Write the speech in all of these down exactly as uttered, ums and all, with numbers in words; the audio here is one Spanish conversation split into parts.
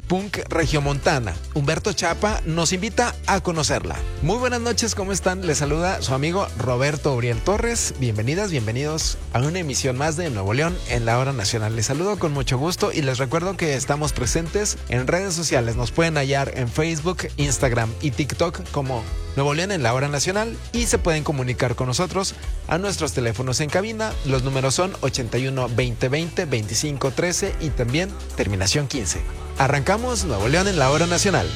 punk regiomontana. Humberto Chapa nos invita a conocerla. Muy buenas noches, ¿cómo están? Les saluda su amigo Roberto Uriel Torres. Bienvenidas, bienvenidos a una emisión más de Nuevo León en la Hora Nacional. Les saludo con mucho gusto y les recuerdo que estamos presentes en redes sociales. Nos pueden hallar en Facebook, Instagram y TikTok como Nuevo León en la Hora Nacional y se pueden comunicar con nosotros a nuestros teléfonos en cabina. Los números son ochenta y uno, veinte, veinte, veinticinco, trece y también terminación quince. Arrancamos Nuevo León en la Hora Nacional.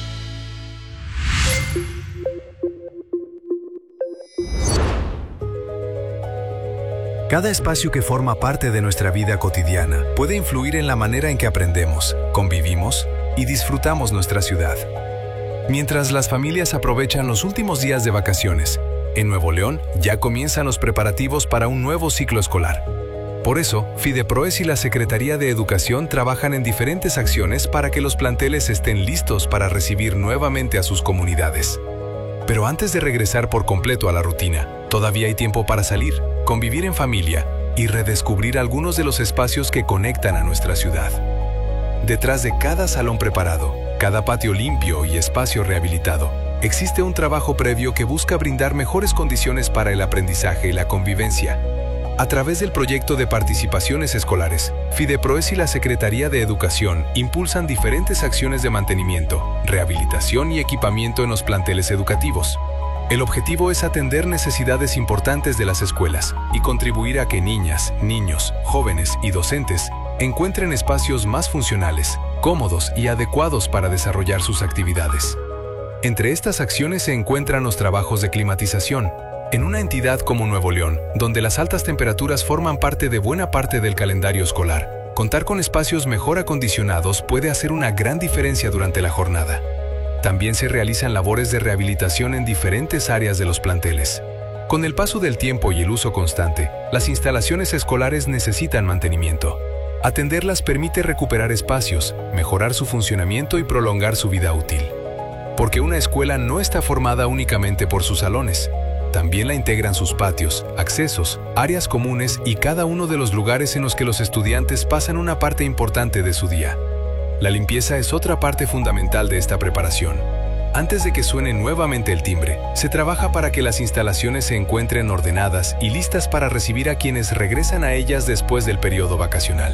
Cada espacio que forma parte de nuestra vida cotidiana puede influir en la manera en que aprendemos, convivimos y disfrutamos nuestra ciudad. Mientras las familias aprovechan los últimos días de vacaciones, en Nuevo León ya comienzan los preparativos para un nuevo ciclo escolar. Por eso, Fideproes y la Secretaría de Educación trabajan en diferentes acciones para que los planteles estén listos para recibir nuevamente a sus comunidades. Pero antes de regresar por completo a la rutina, todavía hay tiempo para salir, convivir en familia y redescubrir algunos de los espacios que conectan a nuestra ciudad. Detrás de cada salón preparado, cada patio limpio y espacio rehabilitado, existe un trabajo previo que busca brindar mejores condiciones para el aprendizaje y la convivencia. A través del proyecto de participaciones escolares, Fideproes y la Secretaría de Educación impulsan diferentes acciones de mantenimiento, rehabilitación y equipamiento en los planteles educativos. El objetivo es atender necesidades importantes de las escuelas y contribuir a que niñas, niños, jóvenes y docentes encuentren espacios más funcionales, cómodos y adecuados para desarrollar sus actividades. Entre estas acciones se encuentran los trabajos de climatización. En una entidad como Nuevo León, donde las altas temperaturas forman parte de buena parte del calendario escolar, contar con espacios mejor acondicionados puede hacer una gran diferencia durante la jornada. También se realizan labores de rehabilitación en diferentes áreas de los planteles. Con el paso del tiempo y el uso constante, las instalaciones escolares necesitan mantenimiento. Atenderlas permite recuperar espacios, mejorar su funcionamiento y prolongar su vida útil. Porque una escuela no está formada únicamente por sus salones. También la integran sus patios, accesos, áreas comunes y cada uno de los lugares en los que los estudiantes pasan una parte importante de su día. La limpieza es otra parte fundamental de esta preparación. Antes de que suene nuevamente el timbre, se trabaja para que las instalaciones se encuentren ordenadas y listas para recibir a quienes regresan a ellas después del periodo vacacional.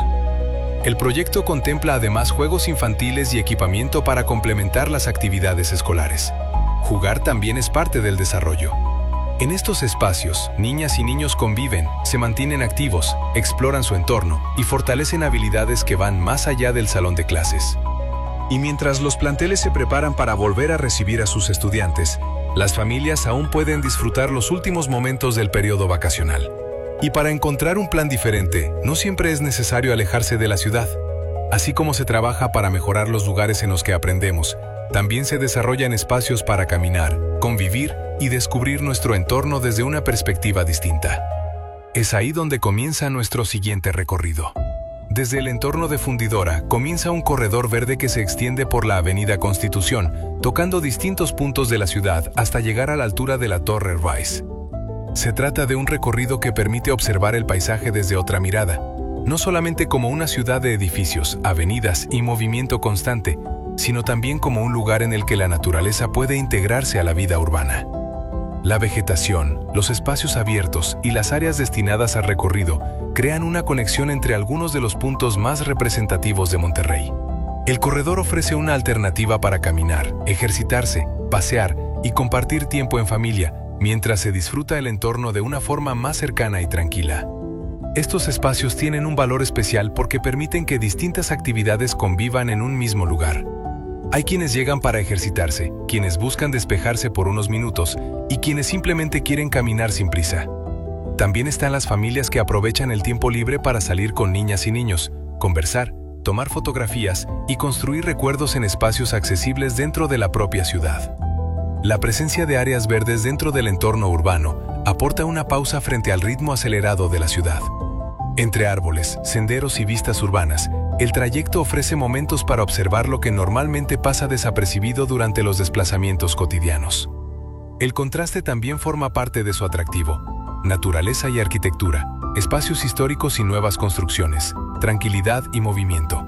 El proyecto contempla además juegos infantiles y equipamiento para complementar las actividades escolares. Jugar también es parte del desarrollo. En estos espacios, niñas y niños conviven, se mantienen activos, exploran su entorno y fortalecen habilidades que van más allá del salón de clases. Y mientras los planteles se preparan para volver a recibir a sus estudiantes, las familias aún pueden disfrutar los últimos momentos del periodo vacacional. Y para encontrar un plan diferente, no siempre es necesario alejarse de la ciudad. Así como se trabaja para mejorar los lugares en los que aprendemos, también se desarrollan espacios para caminar, convivir y descubrir nuestro entorno desde una perspectiva distinta. Es ahí donde comienza nuestro siguiente recorrido. Desde el entorno de Fundidora comienza un corredor verde que se extiende por la Avenida Constitución, tocando distintos puntos de la ciudad hasta llegar a la altura de la Torre Rice. Se trata de un recorrido que permite observar el paisaje desde otra mirada, no solamente como una ciudad de edificios, avenidas y movimiento constante, sino también como un lugar en el que la naturaleza puede integrarse a la vida urbana. La vegetación, los espacios abiertos y las áreas destinadas al recorrido crean una conexión entre algunos de los puntos más representativos de Monterrey. El corredor ofrece una alternativa para caminar, ejercitarse, pasear y compartir tiempo en familia, mientras se disfruta el entorno de una forma más cercana y tranquila. Estos espacios tienen un valor especial porque permiten que distintas actividades convivan en un mismo lugar. Hay quienes llegan para ejercitarse, quienes buscan despejarse por unos minutos y quienes simplemente quieren caminar sin prisa. También están las familias que aprovechan el tiempo libre para salir con niñas y niños, conversar, tomar fotografías y construir recuerdos en espacios accesibles dentro de la propia ciudad. La presencia de áreas verdes dentro del entorno urbano aporta una pausa frente al ritmo acelerado de la ciudad. Entre árboles, senderos y vistas urbanas, el trayecto ofrece momentos para observar lo que normalmente pasa desapercibido durante los desplazamientos cotidianos. El contraste también forma parte de su atractivo. Naturaleza y arquitectura, espacios históricos y nuevas construcciones, tranquilidad y movimiento.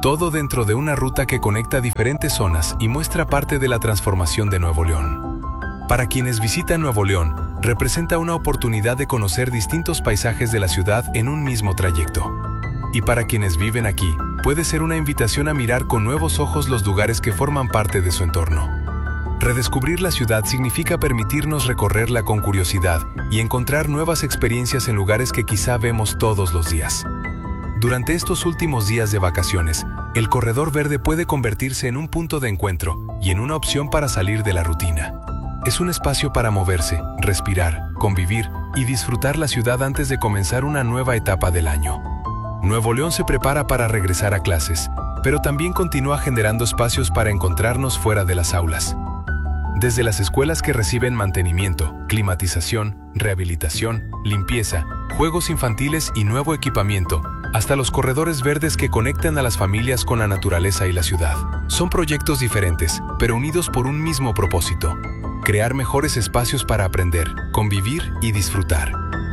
Todo dentro de una ruta que conecta diferentes zonas y muestra parte de la transformación de Nuevo León. Para quienes visitan Nuevo León, representa una oportunidad de conocer distintos paisajes de la ciudad en un mismo trayecto. Y para quienes viven aquí, puede ser una invitación a mirar con nuevos ojos los lugares que forman parte de su entorno. Redescubrir la ciudad significa permitirnos recorrerla con curiosidad y encontrar nuevas experiencias en lugares que quizá vemos todos los días. Durante estos últimos días de vacaciones, el Corredor Verde puede convertirse en un punto de encuentro y en una opción para salir de la rutina. Es un espacio para moverse, respirar, convivir y disfrutar la ciudad antes de comenzar una nueva etapa del año. Nuevo León se prepara para regresar a clases, pero también continúa generando espacios para encontrarnos fuera de las aulas. Desde las escuelas que reciben mantenimiento, climatización, rehabilitación, limpieza, juegos infantiles y nuevo equipamiento, hasta los corredores verdes que conectan a las familias con la naturaleza y la ciudad. Son proyectos diferentes, pero unidos por un mismo propósito: crear mejores espacios para aprender, convivir y disfrutar.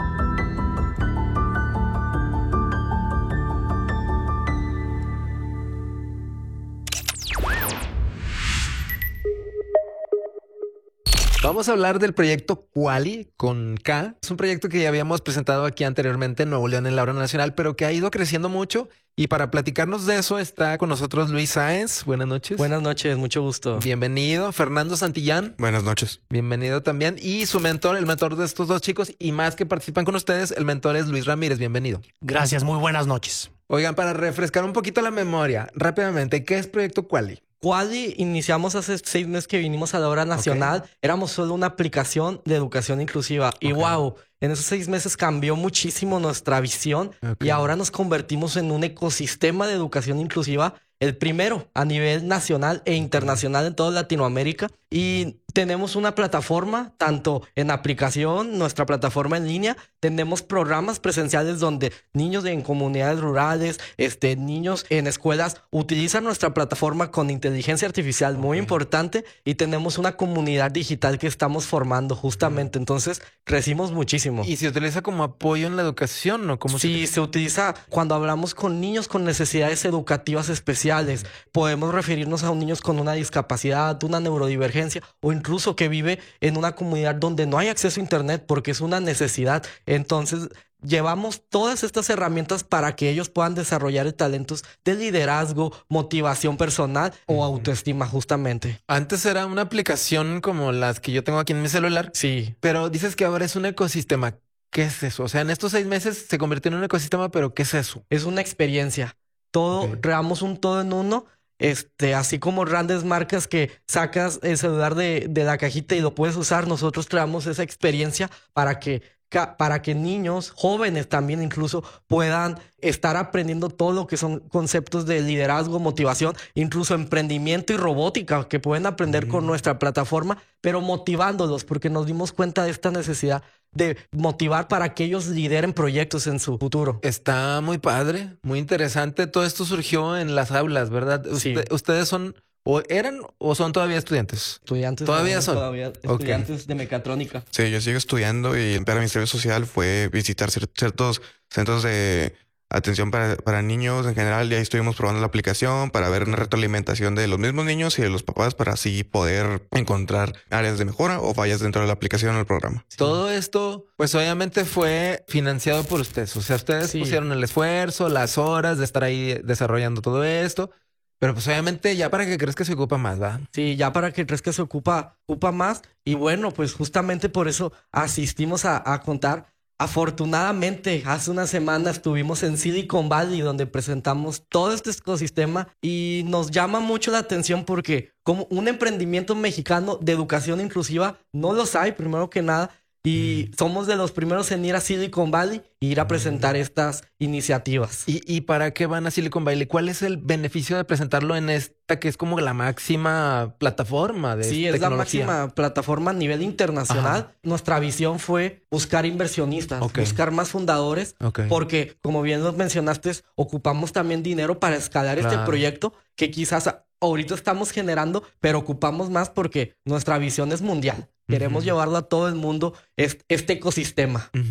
Vamos a hablar del proyecto Quali con K. Es un proyecto que ya habíamos presentado aquí anteriormente en Nuevo León en la Hora Nacional, pero que ha ido creciendo mucho. Y para platicarnos de eso está con nosotros Luis Sáenz. Buenas noches. Buenas noches, mucho gusto. Bienvenido. Fernando Santillán. Buenas noches. Bienvenido también. Y su mentor, el mentor de estos dos chicos y más que participan con ustedes, el mentor es Luis Ramírez. Bienvenido. Gracias, muy buenas noches. Oigan, para refrescar un poquito la memoria, rápidamente, ¿qué es Proyecto Quali? Quali iniciamos hace seis meses que vinimos a la Hora Nacional. Okay. Éramos solo una aplicación de educación inclusiva. Y okay. wow, en esos seis meses cambió muchísimo nuestra visión. Okay. Y ahora nos convertimos en un ecosistema de educación inclusiva, el primero a nivel nacional e internacional en toda Latinoamérica. Y tenemos una plataforma, tanto en aplicación, nuestra plataforma en línea. Tenemos programas presenciales donde niños en comunidades rurales, este, niños en escuelas utilizan nuestra plataforma con inteligencia artificial, muy okay. importante. Y tenemos una comunidad digital que estamos formando justamente. Entonces, crecimos muchísimo. ¿Y se utiliza como apoyo en la educación o cómo? Sí, se... se utiliza cuando hablamos con niños con necesidades educativas especiales. Podemos referirnos a niños con una discapacidad, una neurodivergencia o incluso que vive en una comunidad donde no hay acceso a internet porque es una necesidad. Entonces, llevamos todas estas herramientas para que ellos puedan desarrollar talentos de liderazgo, motivación personal o autoestima justamente. Antes era una aplicación como las que yo tengo aquí en mi celular. Sí. Pero dices que ahora es un ecosistema. ¿Qué es eso? O sea, en estos seis meses se convirtió en un ecosistema, pero ¿qué es eso? Es una experiencia. Todo, okay. creamos un todo en uno. Este, así como grandes marcas que sacas el celular de, de la cajita y lo puedes usar, nosotros creamos esa experiencia para que, para que niños, jóvenes también incluso, puedan estar aprendiendo todo lo que son conceptos de liderazgo, motivación, incluso emprendimiento y robótica que pueden aprender mm. con nuestra plataforma, pero motivándolos porque nos dimos cuenta de esta necesidad de motivar para que ellos lideren proyectos en su futuro. Está muy padre, muy interesante. Todo esto surgió en las aulas, ¿verdad? Sí. Usted, ¿Ustedes son o eran o son todavía estudiantes? Estudiantes. Todavía son. Todavía estudiantes okay. de mecatrónica. Sí, yo sigo estudiando y para mi servicio social fue visitar ciertos centros de atención para, para niños en general. Y ahí estuvimos probando la aplicación para ver una retroalimentación de los mismos niños y de los papás para así poder encontrar áreas de mejora o fallas dentro de la aplicación o el programa. Sí. Todo esto, pues obviamente fue financiado por ustedes. O sea, ustedes sí. pusieron el esfuerzo, las horas de estar ahí desarrollando todo esto. Pero pues obviamente ya para que crezca se ocupa más, ¿va? Sí, ya para que crezca se ocupa, ocupa más. Y bueno, pues justamente por eso asistimos a, a contar. Afortunadamente, hace una semana estuvimos en Silicon Valley donde presentamos todo este ecosistema y nos llama mucho la atención porque como un emprendimiento mexicano de educación inclusiva no los hay, primero que nada, y mm. somos de los primeros en ir a Silicon Valley e ir a presentar estas iniciativas. ¿Y, ¿Y para qué van a Silicon Valley? ¿Cuál es el beneficio de presentarlo en esta que es como la máxima plataforma de Sí, es tecnología? La máxima plataforma a nivel internacional. Ajá. Nuestra visión fue buscar inversionistas, okay. buscar más fundadores, okay. porque como bien lo mencionaste, ocupamos también dinero para escalar claro. este proyecto que quizás ahorita estamos generando, pero ocupamos más porque nuestra visión es mundial. Queremos uh-huh. llevarlo a todo el mundo, este, este ecosistema. Uh-huh.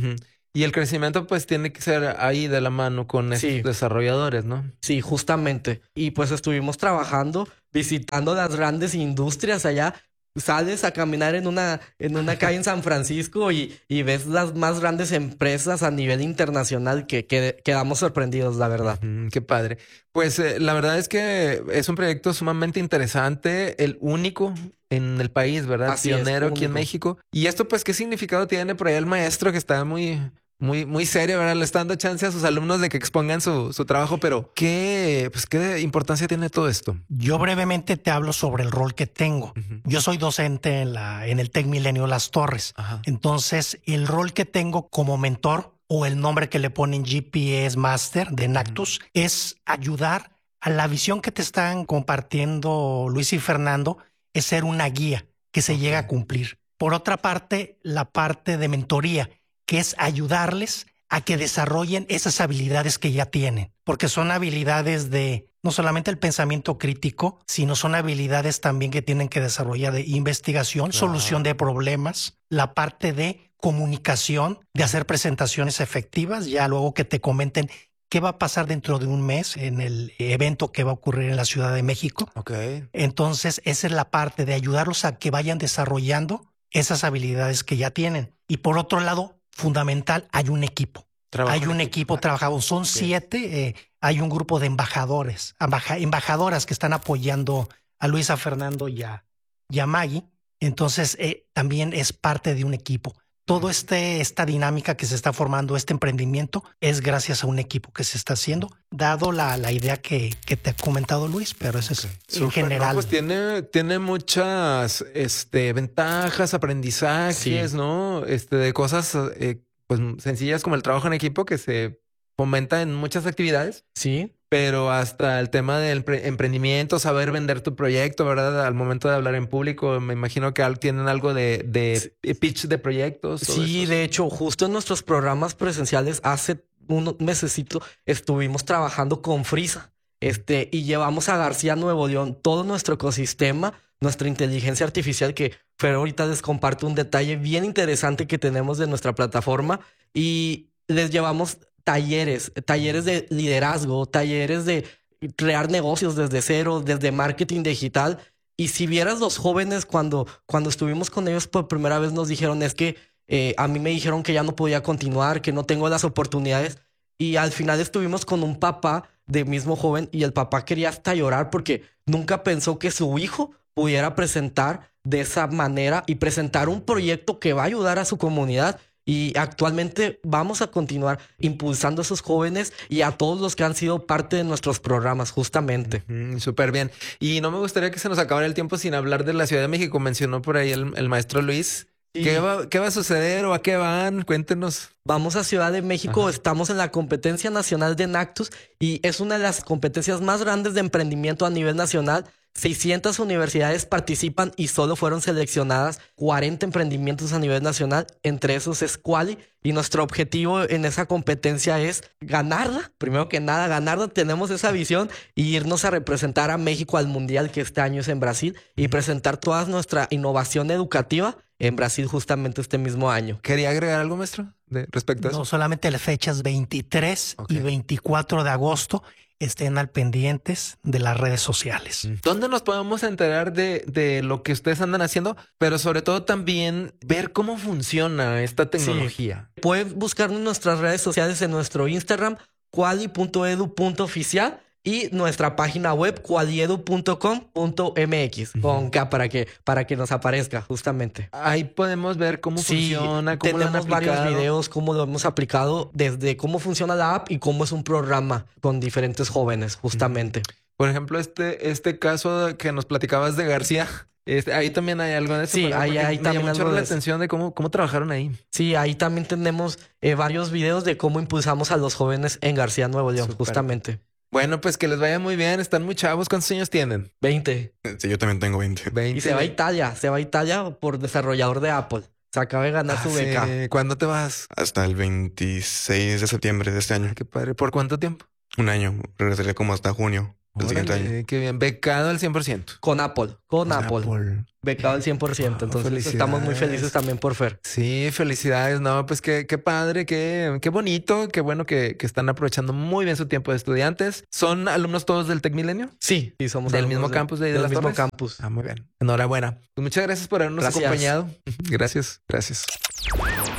Y el crecimiento pues tiene que ser ahí de la mano con estos Sí. desarrolladores, ¿no? Sí, justamente. Y pues estuvimos trabajando, visitando las grandes industrias allá. Sales a caminar en una, en una calle en San Francisco y, y ves las más grandes empresas a nivel internacional que, que quedamos sorprendidos, la verdad. Mm, qué padre. Pues eh, la verdad es que es un proyecto sumamente interesante, el único en el país, ¿verdad? Así es, Pionero aquí en único. México. Y esto, pues, ¿qué significado tiene por ahí el maestro que está muy, muy, muy serio, ¿verdad? Le está dando chance a sus alumnos de que expongan su, su trabajo, pero ¿qué, pues, qué importancia tiene todo esto? Yo brevemente te hablo sobre el rol que tengo. Ujú. Yo soy docente en, la, en el Tec Milenio Las Torres. Ajá. Entonces, el rol que tengo como mentor o el nombre que le ponen G P S Master de Nactus es ayudar a la visión que te están compartiendo Luis y Fernando, es ser una guía que se Ok. llega a cumplir. Por otra parte, la parte de mentoría, que es ayudarles a que desarrollen esas habilidades que ya tienen, porque son habilidades de no solamente el pensamiento crítico, sino son habilidades también que tienen que desarrollar de investigación, Claro. solución de problemas, la parte de comunicación, de hacer presentaciones efectivas, ya luego que te comenten qué va a pasar dentro de un mes en el evento que va a ocurrir en la Ciudad de México. Ok. Entonces, esa es la parte de ayudarlos a que vayan desarrollando esas habilidades que ya tienen. Y por otro lado, fundamental, hay un equipo. Trabajo hay en un equipo. equipo trabajado. Son siete. eh, hay un grupo de embajadores, embaja- embajadoras que están apoyando a Luisa, Fernando y a, y a Maggie. Entonces, eh, también es parte de un equipo. Todo este, esta dinámica que se está formando, este emprendimiento, es gracias a un equipo que se está haciendo, dado la, la idea que, que te ha comentado Luis, pero eso es en Súper, general. ¿no? Pues tiene, tiene muchas este, ventajas, aprendizajes, Sí. ¿no? Este, de cosas eh, pues sencillas como el trabajo en equipo que se fomenta en muchas actividades, Sí. pero hasta el tema del pre- emprendimiento, saber vender tu proyecto, ¿verdad? Al momento de hablar en público, me imagino que al- tienen algo de, de pitch de proyectos. todo Sí, eso. de hecho, justo en nuestros programas presenciales hace unos mesecitos estuvimos trabajando con Frisa, este, y llevamos a García Nuevo León todo nuestro ecosistema, nuestra inteligencia artificial, que Fer ahorita les comparto un detalle bien interesante que tenemos de nuestra plataforma, y les llevamos talleres, talleres de liderazgo, talleres de crear negocios desde cero, desde marketing digital. Y si vieras los jóvenes cuando, cuando estuvimos con ellos por primera vez, nos dijeron, es que eh, a mí me dijeron que ya no podía continuar, que no tengo las oportunidades. Y al final estuvimos con un papá de mismo joven y el papá quería hasta llorar porque nunca pensó que su hijo pudiera presentar de esa manera y presentar un proyecto que va a ayudar a su comunidad. Y actualmente vamos a continuar impulsando a esos jóvenes y a todos los que han sido parte de nuestros programas, justamente. Mm, súper bien. Y no me gustaría que se nos acabara el tiempo sin hablar de la Ciudad de México. Mencionó por ahí el, el maestro Luis. Sí. ¿Qué va, qué va a suceder o a qué van? Cuéntenos. Vamos a Ciudad de México, Ajá. estamos en la competencia nacional de Nactus y es una de las competencias más grandes de emprendimiento a nivel nacional. seiscientas universidades participan y solo fueron seleccionadas cuarenta emprendimientos a nivel nacional. Entre esos es Quali. Y nuestro objetivo en esa competencia es ganarla. Primero que nada, ganarla. Tenemos esa visión y irnos a representar a México al Mundial, que este año es en Brasil, y presentar toda nuestra innovación educativa en Brasil justamente este mismo año. ¿Quería agregar algo, maestro, de, respecto a eso? No solamente las fechas veintitrés Ok. y veinticuatro de agosto, estén al pendientes de las redes sociales. ¿Dónde nos podemos enterar de, de lo que ustedes andan haciendo? Pero sobre todo también ver cómo funciona esta tecnología. Pueden buscarnos en nuestras redes sociales en nuestro Instagram, quali punto edu punto oficial, y nuestra página web, qualiedu punto com punto m x, con K para que, para que nos aparezca justamente. Ahí podemos ver cómo Sí, funciona, cómo lo han tenemos varios aplicado. videos, cómo lo hemos aplicado, desde cómo funciona la app y cómo es un programa con diferentes jóvenes, justamente. Por ejemplo, este, este caso que nos platicabas de García, este, ahí también hay algo de eso. Sí, ¿verdad? ahí Porque hay me también llamó mucho algo la de eso. atención de cómo, cómo trabajaron ahí. Sí, ahí también tenemos eh, varios videos de cómo impulsamos a los jóvenes en García Nuevo León, Súper. justamente. Bueno, pues que les vaya muy bien. Están muy chavos. ¿Cuántos años tienen? veinte. Sí, yo también tengo veinte. veinte. Y se va a Italia, se va a Italia por desarrollador de Apple. Se acaba de ganar Ah, su beca. sí. ¿Cuándo te vas? Hasta el veintiséis de septiembre de este año. Qué padre. ¿Por cuánto tiempo? Un año. Regresaré como hasta junio. el siguiente Órale, año. qué bien. Becado al cien por ciento. Con Apple, con Apple. Apple. Becado al cien por ciento. Oh, Entonces estamos muy felicidades. felices también por Fer. Sí, felicidades. No, pues qué, qué padre, qué, qué bonito, qué bueno que, que están aprovechando muy bien su tiempo de estudiantes. ¿Son alumnos todos del Tec Milenio? Sí, sí, somos ¿Del alumnos mismo de- campus de ahí de del las mismo Torres? campus. Ah, muy bien. Enhorabuena. Pues muchas gracias por habernos Gracias. acompañado. Gracias, gracias.